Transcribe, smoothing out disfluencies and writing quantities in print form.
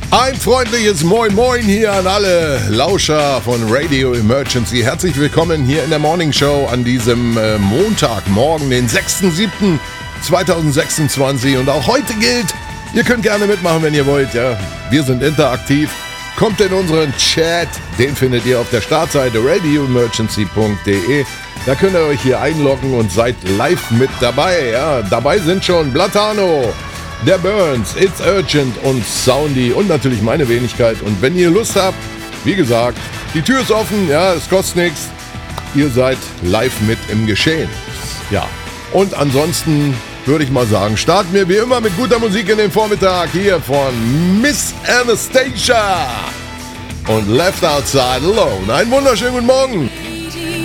Ein freundliches Moin Moin hier an alle Lauscher von Radio Emergency. Herzlich willkommen hier in der Morning Show an diesem Montagmorgen, den 6.7.2026. Und auch heute gilt, ihr könnt gerne mitmachen, wenn ihr wollt. Ja, wir sind interaktiv. Kommt in unseren Chat, den findet ihr auf der Startseite radioemergency.de. Da könnt ihr euch hier einloggen und seid live mit dabei. Ja, dabei sind schon Blatano, der Burns, It's Urgent und Soundy und natürlich meine Wenigkeit. Und wenn ihr Lust habt, wie gesagt, die Tür ist offen, ja, es kostet nichts. Ihr seid live mit im Geschehen. Ja, und ansonsten würde ich mal sagen, starten wir wie immer mit guter Musik in den Vormittag hier von Miss Anastasia und Left Outside Alone. Einen wunderschönen guten Morgen.